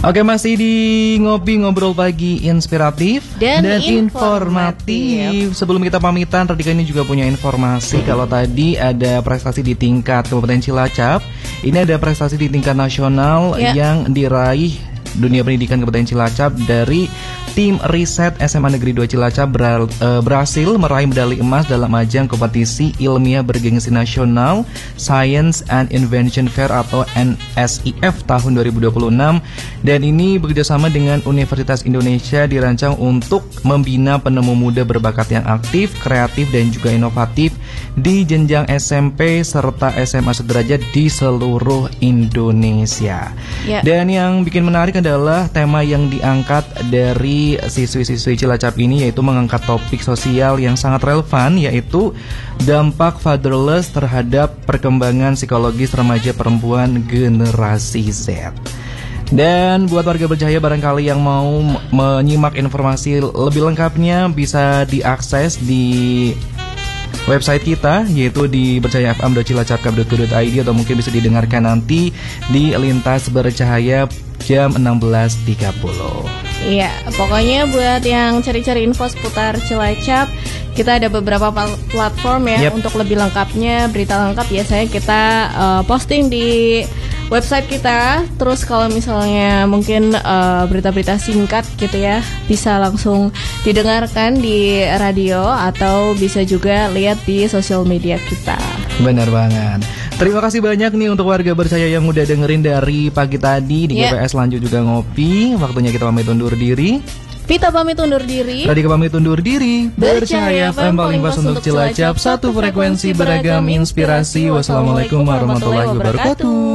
Oke, masih di Ngopi Ngobrol Pagi inspiratif dan informatif. Sebelum kita pamitan, Radika ini juga punya informasi. Kalau tadi ada prestasi di tingkat Kabupaten Cilacap, ini ada prestasi di tingkat nasional yang diraih dunia pendidikan Kabupaten Cilacap dari tim riset SMA Negeri 2 Cilacap berhasil meraih medali emas dalam ajang kompetisi ilmiah bergengsi nasional Science and Invention Fair atau NSIF tahun 2026, dan ini bekerjasama dengan Universitas Indonesia dirancang untuk membina penemu muda berbakat yang aktif, kreatif, dan juga inovatif di jenjang SMP serta SMA sederajat di seluruh Indonesia. Dan yang bikin menarik adalah tema yang diangkat dari siswi-siswi Cilacap ini, yaitu mengangkat topik sosial yang sangat relevan, yaitu dampak fatherless terhadap perkembangan psikologis remaja perempuan generasi Z. Dan buat warga Bercahaya barangkali yang mau menyimak informasi lebih lengkapnya bisa diakses di website kita, yaitu di bercahayafm.cilacap.co.id, atau mungkin bisa didengarkan nanti di Lintas Bercahaya jam 16.30. Iya, pokoknya buat yang cari-cari info seputar Cilacap, kita ada beberapa platform ya. Untuk lebih lengkapnya, berita lengkap biasanya kita posting di website kita. Terus kalau misalnya mungkin berita-berita singkat gitu ya, bisa langsung didengarkan di radio atau bisa juga lihat di sosial media kita. Benar banget. Terima kasih banyak nih untuk warga Bercahaya yang udah dengerin dari pagi tadi di GPS Lanjut juga Ngopi. Waktunya kita pamit undur diri. Vita pamit undur diri. Radika pamit undur diri. Bercahaya FM paling pas untuk Cilacap, satu frekuensi beragam inspirasi. Wassalamualaikum warahmatullahi wabarakatuh.